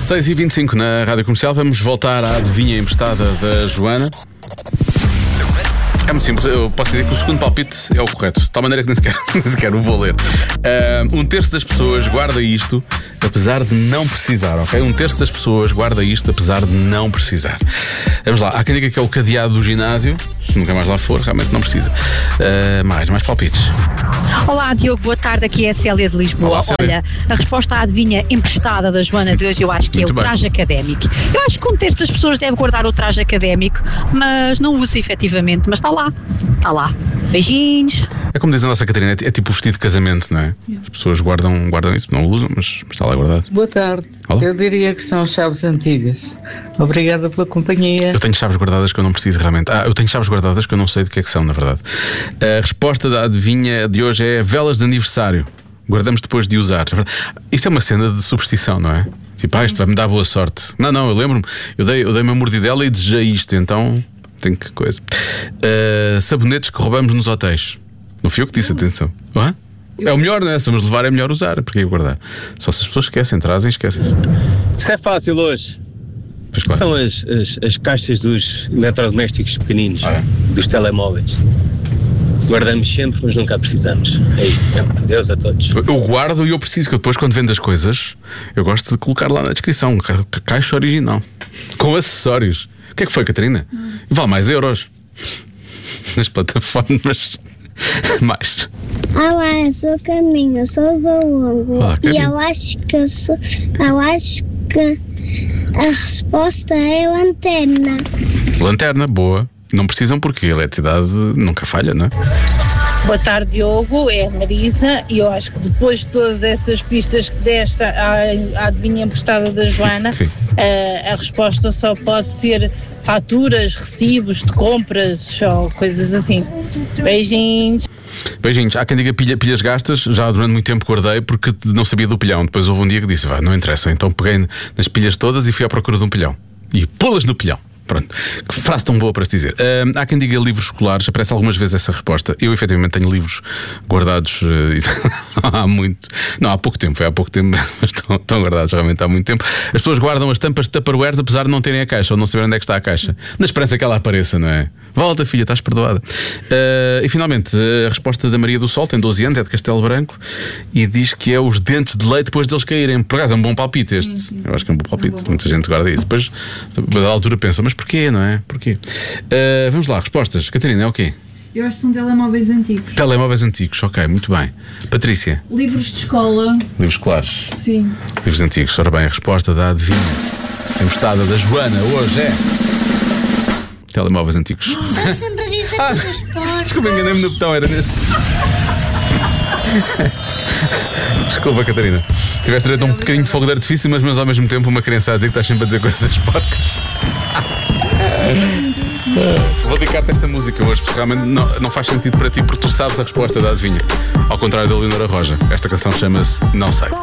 6h25 na Rádio Comercial. Vamos voltar à adivinha emprestada da Joana. É muito simples, eu posso dizer que o segundo palpite é o correto, de tal maneira que nem sequer o vou ler. Um terço das pessoas guarda isto apesar de não precisar, ok? Um terço das pessoas guarda isto apesar de não precisar. Vamos lá, há quem diga que é o cadeado do ginásio. Se nunca mais lá for, realmente não precisa. Mais palpites. Olá Diogo, boa tarde, aqui é a Célia de Lisboa. Olá, Célia. Olha, a resposta à adivinha emprestada da Joana de hoje eu acho que Muito é o bem. traje académico. Eu acho que um terço das pessoas deve guardar o traje académico, mas não usa efetivamente, mas está lá. Beijinhos. É como diz a nossa Catarina, é tipo o vestido de casamento, não é? As pessoas guardam isso, não o usam, mas está lá guardado. Boa tarde. Olá. Eu diria que são chaves antigas. Obrigada pela companhia. Eu tenho chaves guardadas que eu não preciso realmente. Eu tenho chaves guardadas que eu não sei de que é que são, na verdade. A resposta da adivinha de hoje é velas de aniversário. Guardamos depois de usar. Isto é uma cena de superstição, não é? Tipo, isto vai-me dar boa sorte. Não, eu lembro-me. Eu dei uma mordidela e desejei isto, então tem que coisa. Sabonetes que roubamos nos hotéis. Não fui eu que disse, atenção. Hã? É o melhor, não é? Se vamos levar é melhor usar. Porque guardar? Só se as pessoas esquecem-se. Isso é fácil hoje. Pois claro. São as caixas dos eletrodomésticos pequeninos, dos telemóveis. Guardamos sempre, mas nunca precisamos. É isso mesmo. Adeus a todos. Eu guardo e eu preciso, que depois quando vendo as coisas eu gosto de colocar lá na descrição caixa original com acessórios. O que é que foi, Catarina? Vale mais euros nas plataformas. Mais. Olá, eu sou a Caminho, eu sou do Longo. Olá, E Caminho. eu acho que a resposta é lanterna. Lanterna, boa. Não precisam porque a eletricidade nunca falha, não é? Boa tarde, Diogo, é a Marisa e eu acho que depois de todas essas pistas que deste à adivinha emprestada da Joana, Sim. a resposta só pode ser faturas, recibos de compras ou coisas assim. Beijinhos. Beijinhos. Há quem diga pilhas gastas. Já durante muito tempo guardei porque não sabia do pilhão. Depois houve um dia que disse, não interessa. Então peguei nas pilhas todas e fui à procura de um pilhão. E pô-las no pilhão. Pronto, que frase tão boa para se dizer. Há quem diga livros escolares, aparece algumas vezes essa resposta. Eu efetivamente tenho livros guardados há pouco tempo, mas estão guardados realmente há muito tempo. As pessoas guardam as tampas de Tupperwares apesar de não terem a caixa ou não saberem onde é que está a caixa, na esperança que ela apareça, não é? Volta, filha, estás perdoada. E finalmente, a resposta da Maria do Sol, tem 12 anos, é de Castelo Branco e diz que é os dentes de leite depois deles caírem. Por acaso é um bom palpite este. Sim. Eu acho que é um bom palpite, muita gente guarda isso. Depois, da altura, pensa, mas porquê, não é? Porquê? Vamos lá, respostas. Catarina, é o quê? Eu acho que são telemóveis antigos. Telemóveis antigos, ok, muito bem. Patrícia? Livros de escola. Livros escolares. Sim. Livros antigos, ora bem, a resposta da adivinha emprestada da Joana hoje é telemóveis antigos. Estás sempre a dizer que resposta. Desculpa, enganei-me no botão, era neste. Desculpa, Catarina. Tiveste direito a um bocadinho de fogo de artifício, mas ao mesmo tempo uma criança a dizer que estás sempre a dizer coisas porcas. Vou dedicar-te esta música hoje, porque realmente não faz sentido para ti, porque tu sabes a resposta da adivinha. Ao contrário da Leonora Roja. Esta canção chama-se Não Sei.